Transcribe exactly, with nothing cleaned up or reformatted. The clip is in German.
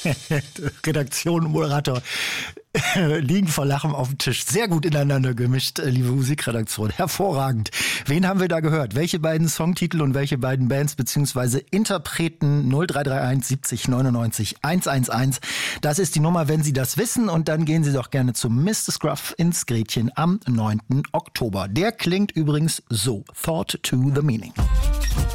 Redaktion und Moderator liegen vor Lachen auf dem Tisch. Sehr gut ineinander gemischt, liebe Musikredaktion. Hervorragend. Wen haben wir da gehört? Welche beiden Songtitel und welche beiden Bands bzw. Interpreten? null drei drei eins siebzig neunundneunzig hundertelf. Das ist die Nummer, wenn Sie das wissen. Und dann gehen Sie doch gerne zu Mister Scruff ins Gretchen am neunten Oktober. Der klingt übrigens so. Thought to the Meaning.